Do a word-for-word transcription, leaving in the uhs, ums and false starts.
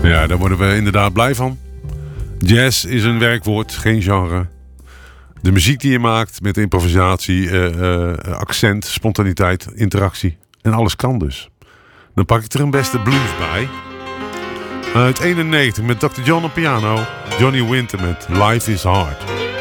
Ja, daar worden we inderdaad blij van. Jazz is een werkwoord, geen genre. De muziek die je maakt met improvisatie, uh, uh, accent, spontaniteit, interactie. En alles kan dus. Dan pak ik er een beste blues bij. Uit eenennegentig met dokter John op piano. Johnny Winter met Life is Hard.